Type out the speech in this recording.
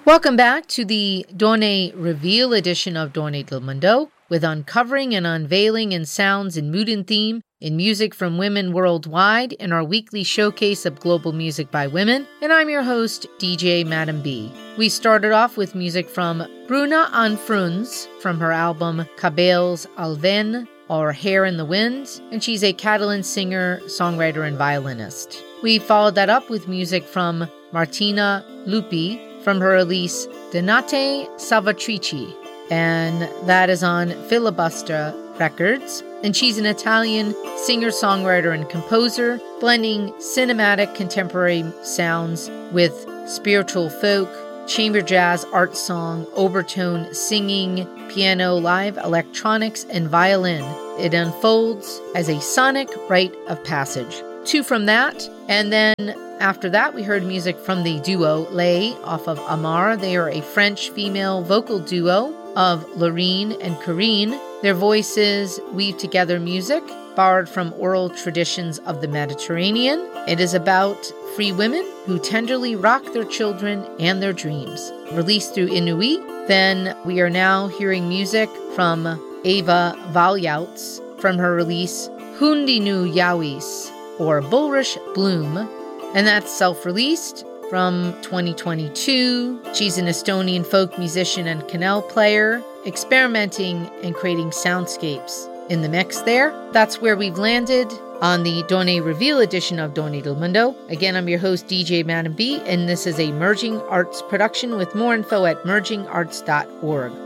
Welcome back to the Donne Reveal edition of Donne del Mundo, with uncovering and unveiling in sounds and mood and theme in music from women worldwide in our weekly showcase of global music by women. And I'm your host, DJ Madam B. We started off with music from Bruna Anfruns from her album Cabells al Vent, or Hair in the Wind, and she's a Catalan singer, songwriter, and violinist. We followed that up with music from Martina Lupi from her release Donate Salvatrici, and that is on Filibuster Records. And she's an Italian singer, songwriter, and composer, blending cinematic contemporary sounds with spiritual folk, chamber jazz, art song, overtone, singing, piano, live electronics, and violin. It unfolds as a sonic rite of passage. Two from that, and then after that, we heard music from the duo Lay off of Amar. They are a French female vocal duo of Loreen and Corinne. Their voices weave together music borrowed from oral traditions of the Mediterranean. It is about free women who tenderly rock their children and their dreams. Released through Inuit, then we are now hearing music from Eva Valjouts from her release Hundinu Yawis, or Bulrush Bloom, and that's self-released from 2022. She's an Estonian folk musician and canal player, experimenting and creating soundscapes in the mix there. That's where we've landed on the Donne Reveal edition of Donne del Mundo. Again, I'm your host, DJ Madam B, and this is a Merging Arts production with more info at mergingarts.org.